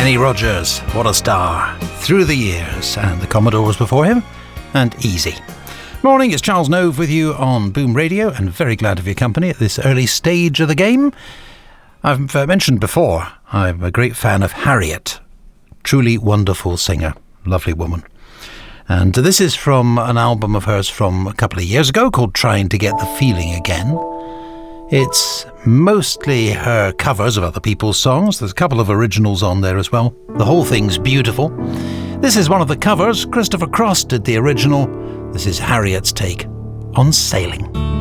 Kenny Rogers, what a star, through the years, and the Commodore was before him, and Easy. Morning, it's Charles Nove with you on Boom Radio, and very glad of your company at this early stage of the game. I've mentioned before, I'm a great fan of Harriet, truly wonderful singer, lovely woman. And this is from an album of hers from a couple of years ago called Trying to Get the Feeling Again. It's mostly her covers of other people's songs. There's a couple of originals on there as well. The whole thing's beautiful. This is one of the covers. Christopher Cross did the original. This is Harriet's take on Sailing.